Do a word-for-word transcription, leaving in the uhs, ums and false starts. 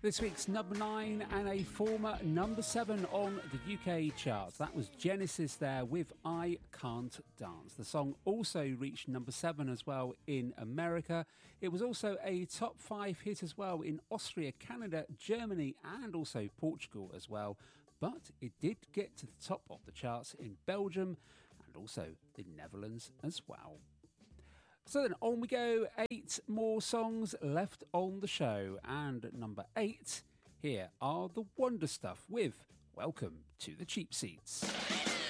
This week's number nine and a former number seven on the U K charts. That was Genesis there with I Can't Dance. The song also reached number seven as well in America. It was also a top five hit as well in Austria, Canada, Germany and also Portugal as well. But it did get to the top of the charts in Belgium and also the Netherlands as well. So then on we go, eight more songs left on the show. And at number eight, here are the Wonder Stuff with Welcome to the Cheap Seats.